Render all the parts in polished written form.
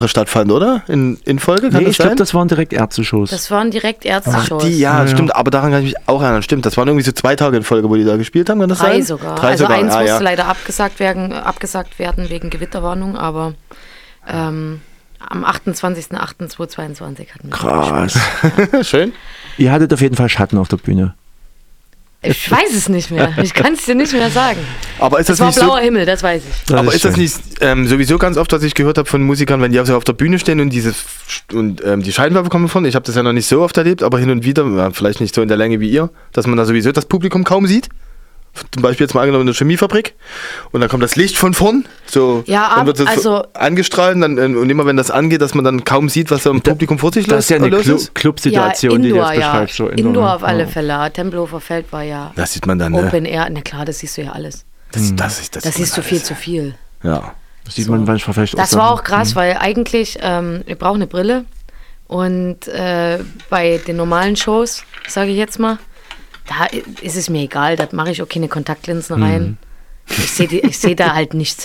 stattfand, oder? In Folge? Kann ich glaube, das waren direkt Ärzte-Shows. Das waren direkt Ärzte-Shows. Ja, stimmt, aber daran kann ich mich auch erinnern. Stimmt, das waren irgendwie so 2 Tage in Folge, wo die da gespielt haben, kann das sein? 3 sogar. 3 also sogar. eins musste leider abgesagt werden wegen Gewitterwarnung, aber am 28.08.2022 hatten wir Krass. Ja. Schön. Ihr hattet auf jeden Fall Schatten auf der Bühne. Ich weiß es nicht mehr. Ich kann es dir nicht mehr sagen. Aber ist das war nicht blauer Himmel, das weiß ich. Aber ist das nicht sowieso ganz oft, was ich gehört habe von Musikern, wenn die auf der Bühne stehen und die Scheinwerfer kommen von? Ich habe das ja noch nicht so oft erlebt, aber hin und wieder, vielleicht nicht so in der Länge wie ihr, dass man da sowieso das Publikum kaum sieht. Zum Beispiel jetzt mal angenommen in der Chemiefabrik und dann kommt das Licht von vorn, dann wird es so angestrahlt und immer wenn das angeht, dass man dann kaum sieht, was da im Publikum vor sich los ist. Das ist ja eine Club-Situation, die du jetzt beschreibst. So Indoor auf alle Fälle. Tempelhofer Feld war ja das sieht man dann, Open Air. Na klar, das siehst du ja alles. Das siehst du viel zu viel. Ja. Das sieht man manchmal vielleicht auch. Das war auch krass, weil eigentlich, ich brauche eine Brille und bei den normalen Shows, sage ich jetzt mal, da ist es mir egal, da mache ich auch keine Kontaktlinsen rein. Ich seh da halt nichts.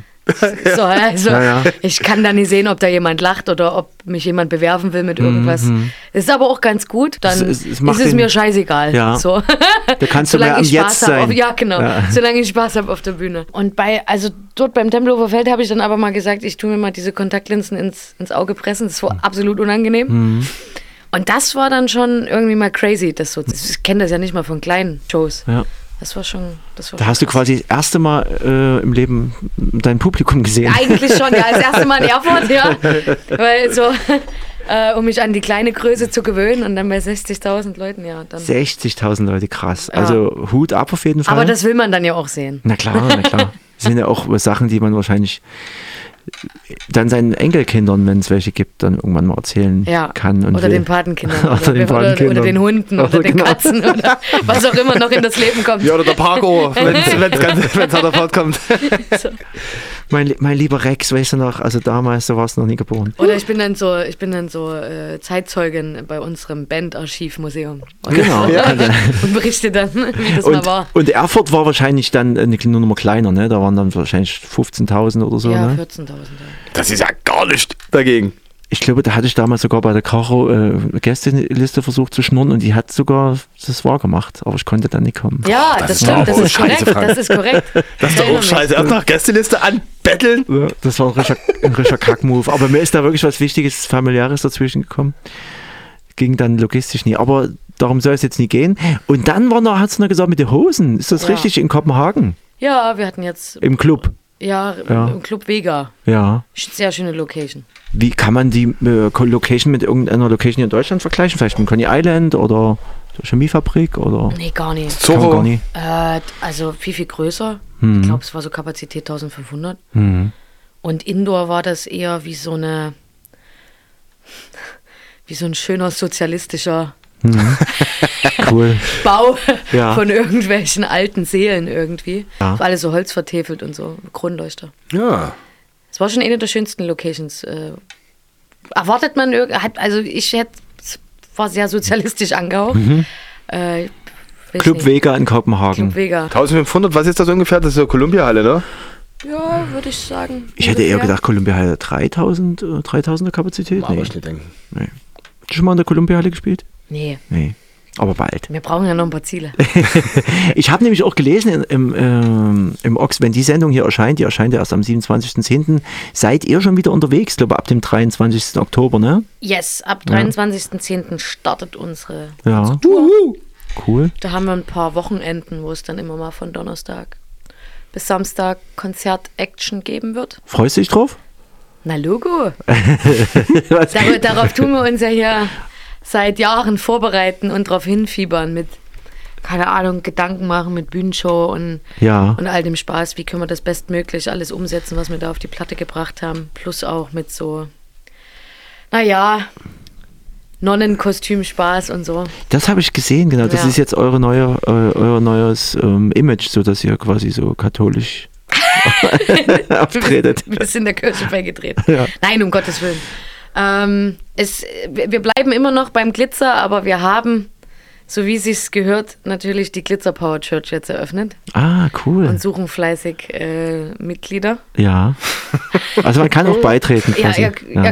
Ich kann da nicht sehen, ob da jemand lacht oder ob mich jemand bewerfen will mit irgendwas. Das ist aber auch ganz gut, dann ist es mir scheißegal. Ja. So. Da kannst du mehr am Jetzt sein. Solange ich Spaß habe auf der Bühne. Und dort beim Tempelhofer Feld habe ich dann aber mal gesagt, ich tue mir mal diese Kontaktlinsen ins Auge pressen. Das war absolut unangenehm. Und das war dann schon irgendwie mal crazy. Ich kenne das ja nicht mal von kleinen Shows. Ja. Das war schon. Da hast du quasi das erste Mal im Leben dein Publikum gesehen. Eigentlich schon, ja. Das erste Mal in Erfurt, ja. Weil um mich an die kleine Größe zu gewöhnen und dann bei 60.000 Leuten, ja. 60.000 Leute, krass. Ja. Also Hut ab auf jeden Fall. Aber das will man dann ja auch sehen. Na klar. Das sind ja auch Sachen, die man wahrscheinlich dann seinen Enkelkindern, wenn es welche gibt, dann irgendwann mal erzählen kann. Und oder den Patenkindern. Oder den Hunden oder den Katzen oder was auch immer noch in das Leben kommt. Ja, oder der Parko, wenn es an der Fahrt kommt. So. Mein lieber Rex, weißt du noch, also damals, da warst du noch nie geboren. Oder ich bin dann so Zeitzeugin bei unserem Bandarchivmuseum. Genau. Und berichte dann, wie das mal war. Und Erfurt war wahrscheinlich dann eine Nummer kleiner, ne? Da waren dann wahrscheinlich 15.000 oder so. Ja, ne? 14.000. Das ist ja gar nicht dagegen. Ich glaube, da hatte ich damals sogar bei der Caro Gästeliste versucht zu schnurren und die hat sogar das wahr gemacht, aber ich konnte dann nicht kommen. Ja, das stimmt, das ist korrekt. Das ist doch auch scheiße. Erst nach Gästeliste anbetteln. Ja, das war ein richtiger Kack-Move. Aber mir ist da wirklich was Wichtiges, Familiäres dazwischen gekommen. Ging dann logistisch nie. Aber darum soll es jetzt nie gehen. Und dann hat es noch gesagt mit den Hosen. Ist das richtig in Kopenhagen? Ja, wir hatten jetzt... Im Club? Ja, im Club Vega. Ja. Sehr schöne Location. Wie kann man die Location mit irgendeiner Location hier in Deutschland vergleichen? Vielleicht mit Coney Island oder der Chemiefabrik? Oder? Nee, gar nicht. Zorro? Gar nicht. Also viel größer. Ich glaube, es war so Kapazität 1500. Und Indoor war das eher wie so ein schöner sozialistischer cool. Bau von irgendwelchen alten Seelen irgendwie. Ja. Alles so Holz vertäfelt und so, Kronleuchter. Ja. Es war schon eine der schönsten Locations. Erwartet man, war sehr sozialistisch angehaucht. Club Vega in Kopenhagen. Club Vega. 1500, was ist das ungefähr? Das ist so Columbia-Halle, ne? Ja, würde ich sagen. Ich hätte eher gedacht, Columbia-Halle 3000er Kapazität. Aber ich nicht denken. Nee. Hast du schon mal in der Columbia-Halle gespielt? Nee. Aber bald. Wir brauchen ja noch ein paar Ziele. Ich habe nämlich auch gelesen im Ox, wenn die Sendung hier erscheint, die erscheint ja erst am 27.10., seid ihr schon wieder unterwegs, glaube ab dem 23. Oktober, ne? Yes, ab 23.10. startet unsere Tour. Cool. Da haben wir ein paar Wochenenden, wo es dann immer mal von Donnerstag bis Samstag Konzert-Action geben wird. Freust du dich drauf? Na Logo. Darauf tun wir uns ja hier seit Jahren vorbereiten und darauf hinfiebern mit, keine Ahnung, Gedanken machen mit Bühnenshow und all dem Spaß. Wie können wir das bestmöglich alles umsetzen, was wir da auf die Platte gebracht haben. Plus auch mit so, Nonnenkostüm-Spaß und so. Das habe ich gesehen, genau. Das ist jetzt euer neues Image, so dass ihr quasi so katholisch abtretet. Wir sind der Kirche beigetreten. Ja. Nein, um Gottes Willen. Wir bleiben immer noch beim Glitzer, aber wir haben so wie es sich gehört, natürlich die Glitzer Power Church jetzt eröffnet. Ah, cool. Und suchen fleißig Mitglieder. Ja. Also man kann auch beitreten. Ja, ihr